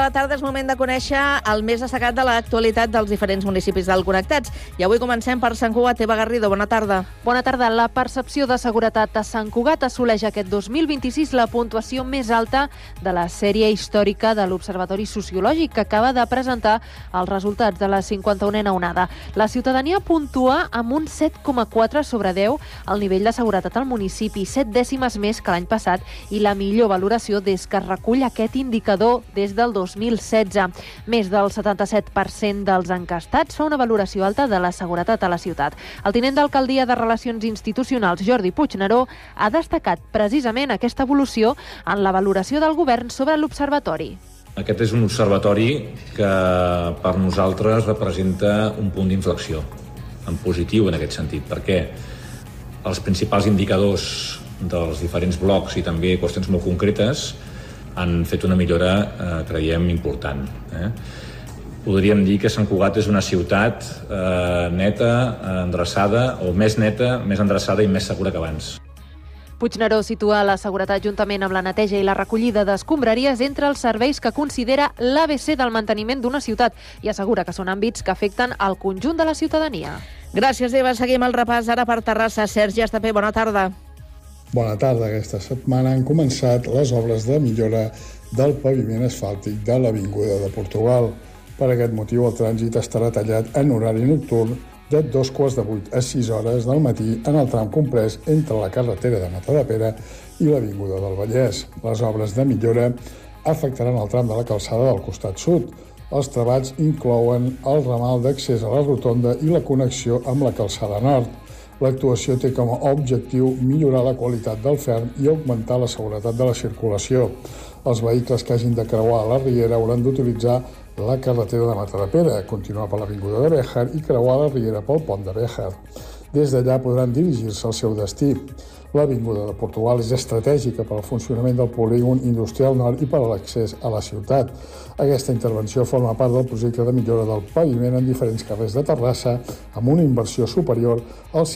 A la tarda és moment de conèixer el més destacat de l'actualitat dels diferents municipis del Connectats. I avui comencem per Sant Cugat. Eva Garrido, bona tarda. Bona tarda. La percepció de seguretat a Sant Cugat assoleix aquest 2026 la puntuació més alta de la sèrie històrica de l'Observatori Sociològic, que acaba de presentar els resultats de la 51a onada. La ciutadania puntua amb un 7,4 sobre 10 el nivell de seguretat al municipi, 7 dècimes més que l'any passat, i la millor valoració des que es recull aquest indicador des del 2016. Més del 77% dels encastats fa una valoració alta de la seguretat a la ciutat. El tinent d'alcaldia de Relacions Institucionals, Jordi Puigneró, ha destacat precisament aquesta evolució en la valoració del govern sobre l'observatori. Aquest és un observatori que per nosaltres representa un punt d'inflexió, en positiu en aquest sentit, perquè els principals indicadors dels diferents blocs i també qüestions molt concretes han fet una millora, creiem, important. Podríem dir que Sant Cugat és una ciutat neta, endreçada, o més neta, més endreçada i més segura que abans. Puigneró situa la seguretat juntament amb la neteja i la recollida d'escombraries entre els serveis que considera l'ABC del manteniment d'una ciutat i assegura que són àmbits que afecten al conjunt de la ciutadania. Gràcies, Eva. Seguim el repàs ara per Terrassa. Sergi Estapé, bona tarda. Bona tarda. Aquesta setmana han començat les obres de millora del paviment asfàltic de l'Avinguda de Portugal. Per aquest motiu, el trànsit estarà tallat en horari nocturn de 2:15 a 6 hores del matí en el tram comprès entre la carretera de Matadepera i l'Avinguda del Vallès. Les obres de millora afectaran el tram de la calçada del costat sud. Els treballs inclouen el ramal d'accés a la rotonda i la connexió amb la calçada nord. L'actuació té com a objectiu millorar la qualitat del ferm i augmentar la seguretat de la circulació. Els vehicles que hagin de creuar la riera hauran d'utilitzar la carretera de Matadepera, continuar per l'Avinguda de Béjar i creuar la riera pel pont de Béjar. Des d'allà podran dirigir-se al seu destí. L'Avinguda de Portugal és estratègica per al funcionament del polígon industrial nord i per a l'accés a la ciutat. Aquesta intervenció forma part del projecte de millora del paviment en diferents carrers de Terrassa amb una inversió superior als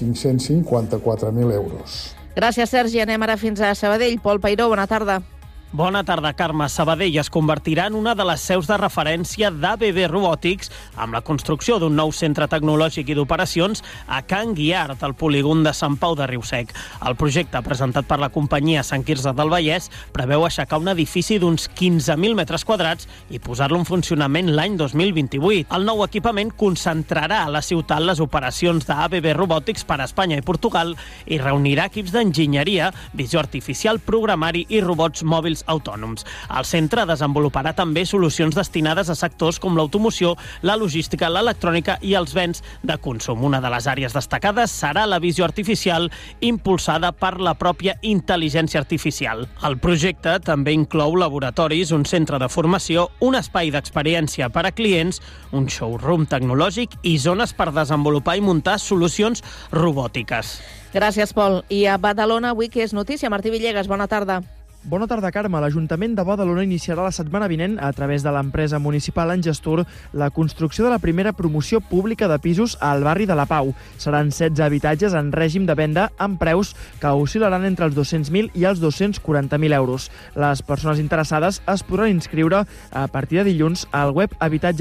554.000 euros. Gràcies, Sergi. Anem ara fins a Sabadell. Pol Peiró, bona tarda. Bona tarda, Carme. Sabadell es convertirà en una de les seus de referència d'ABB Robotics amb la construcció d'un nou centre tecnològic i d'operacions a Can Guiart, al polígon de Sant Pau de Riusec. El projecte, presentat per la companyia Sant Quirze del Vallès, preveu aixecar un edifici d'uns 15.000 metres quadrats i posar-lo en funcionament l'any 2028. El nou equipament concentrarà a la ciutat les operacions d'ABB Robotics per a Espanya i Portugal i reunirà equips d'enginyeria, visió artificial, programari i robots mòbils autònoms. El centre desenvoluparà també solucions destinades a sectors com l'automoció, la logística, l'electrònica i els béns de consum. Una de les àrees destacades serà la visió artificial, impulsada per la pròpia intel·ligència artificial. El projecte també inclou laboratoris, un centre de formació, un espai d'experiència per a clients, un showroom tecnològic i zones per desenvolupar i muntar solucions robòtiques. Gràcies, Pol. I a Badalona, avui que és notícia. Martí Villegas, bona tarda. Bona tarda, Carme. L'Ajuntament de Badalona iniciarà la setmana vinent, a través de l'empresa municipal Engestur, la construcció de la primera promoció pública de pisos al barri de la Pau. Seran 16 habitatges en règim de venda amb preus que oscil·laran entre els 200.000 i els 240.000 euros. Les persones interessades es podran inscriure a partir de dilluns al web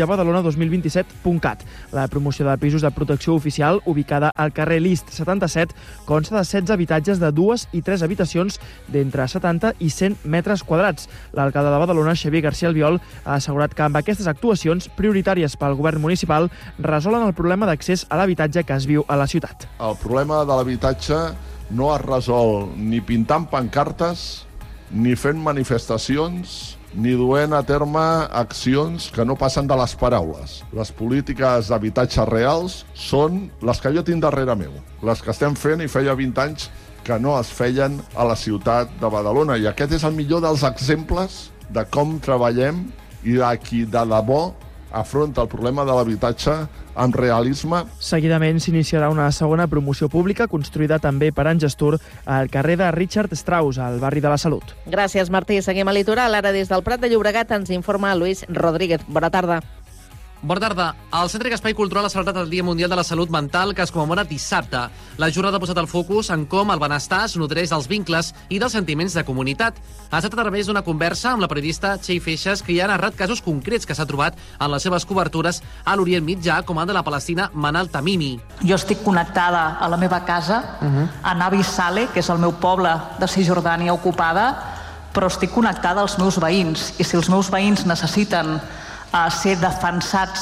habitatgebadalona2027.cat. La promoció de pisos de protecció oficial, ubicada al carrer List 77, consta de 16 habitatges de 2 i 3 habitacions d'entre 70 i 100 metres quadrats. L'alcalde de Badalona, Xavier García Albiol, ha assegurat que amb aquestes actuacions prioritàries pel govern municipal resolen el problema d'accés a l'habitatge que es viu a la ciutat. El problema de l'habitatge no es resol ni pintant pancartes, ni fent manifestacions, ni duent a terme accions que no passen de les paraules. Les polítiques d'habitatge reals són les que jo tinc darrere meu, les que estem fent i feia 20 anys que no es feien a la ciutat de Badalona. I aquest és el millor dels exemples de com treballem i de qui de debò afronta el problema de l'habitatge amb realisme. Seguidament s'iniciarà una segona promoció pública construïda també per Engestur al carrer de Richard Strauss, al barri de la Salut. Gràcies, Martí. Seguim al litoral. Ara des del Prat de Llobregat ens informa Luis Rodríguez. Bona tarda. Bona tarda. El Centre Espai Cultural ha celebrat el Dia Mundial de la Salut Mental, que es commemora dissabte. La jornada ha posat el focus en com el benestar es nodreix dels vincles i dels sentiments de comunitat. Ha estat a través d'una conversa amb la periodista Txell Feixas, que hi ha narrat casos concrets que s'ha trobat en les seves cobertures a l'Orient Mitjà, com el de la palestina Manal Tamimi. Jo estic connectada a la meva casa, a Nabi Saleh, que és el meu poble de Cisjordània ocupada, però estic connectada als meus veïns. I si els meus veïns necessiten ser defensats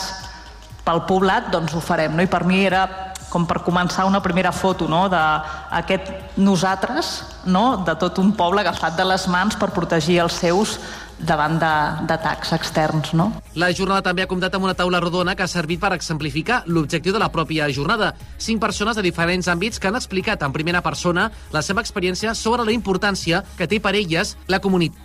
pel poblat, doncs ho farem. I per mi era com per començar una primera foto d'aquest nosaltres, de tot un poble agafat de les mans per protegir els seus davant d'atacs externs. La jornada també ha comptat amb una taula rodona que ha servit per exemplificar l'objectiu de la pròpia jornada. 5 persones de diferents àmbits que han explicat en primera persona la seva experiència sobre la importància que té per elles la comunitat.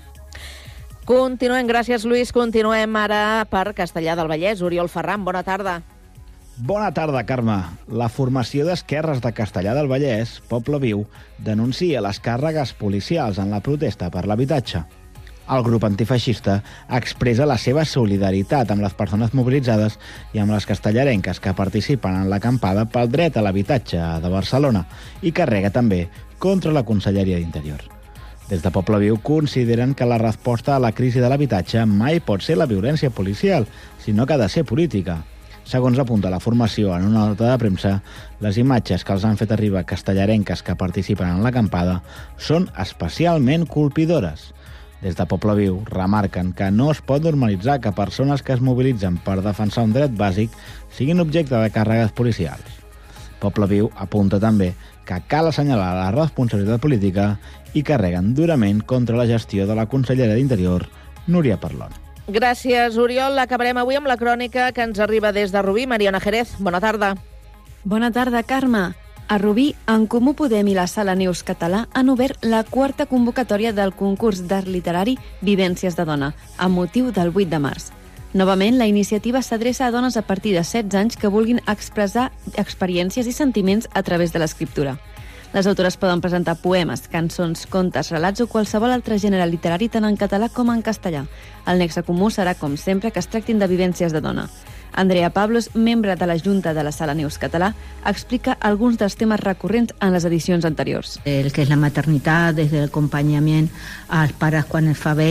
Continuem, gràcies Lluís. Continuem ara per Castellar del Vallès. Oriol Ferran, bona tarda. Bona tarda, Carme. La formació d'esquerres de Castellar del Vallès, Poble Viu, denuncia les càrregues policials en la protesta per l'habitatge. El grup antifeixista expressa la seva solidaritat amb les persones mobilitzades i amb les castellarenques que participen en l'acampada pel dret a l'habitatge de Barcelona i carrega també contra la Conselleria d'Interior. Des de Poble Viu consideren que la resposta a la crisi de l'habitatge mai pot ser la violència policial, sinó que ha de ser política. Segons apunta la formació en una nota de premsa, les imatges que els han fet arribar castellarenques que participen en l'acampada són especialment colpidores. Des de Poble Viu remarquen que no es pot normalitzar que persones que es mobilitzen per defensar un dret bàsic siguin objecte de càrregues policials. Poble Viu apunta també que cal assenyalar la responsabilitat política i carreguen durament contra la gestió de la consellera d'Interior, Núria Parlon. Gràcies, Oriol. Acabarem avui amb la crònica que ens arriba des de Rubí. Mariona Jerez, bona tarda. Bona tarda, Carme. A Rubí, En Comú Podem i la Sala Neus Català han obert la 4a convocatòria del concurs d'art literari Vivències de Dona, amb motiu del 8 de març. Novament, la iniciativa s'adreça a dones a partir de 16 anys que vulguin expressar experiències i sentiments a través de l'escriptura. Les autores poden presentar poemes, cançons, contes, relats o qualsevol altre gènere literari tant en català com en castellà. El nexe comú serà, com sempre, que es tractin de vivències de dona. Andrea Pablos, membre de la Junta de la Sala Neus Català, explica alguns dels temes recurrents en les edicions anteriors. El que és la maternitat, des de l'acompanyament als pares quan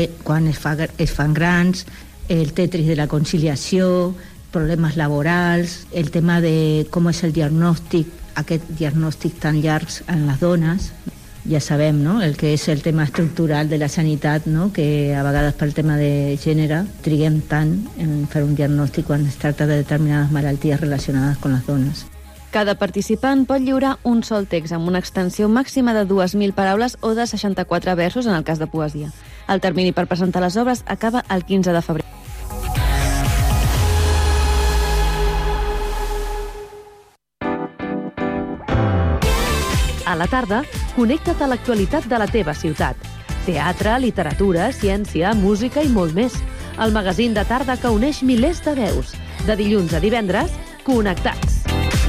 es fan grans, el tetris de la conciliació, problemes laborals, el tema de com és el diagnòstic, aquest diagnòstic tan llarg en les dones. Ja sabem, no?, el que és el tema estructural de la sanitat, no?, que a vegades pel tema de gènere triguem tant en fer un diagnòstic quan es tracta de determinades malalties relacionades amb les dones. Cada participant pot lliurar un sol text amb una extensió màxima de 2.000 paraules o de 64 versos en el cas de poesia. El termini per presentar les obres acaba el 15 de febrer. A la tarda, connecta't a l'actualitat de la teva ciutat. Teatre, literatura, ciència, música i molt més. El magazín de tarda que uneix milers de veus. De dilluns a divendres, Connectats.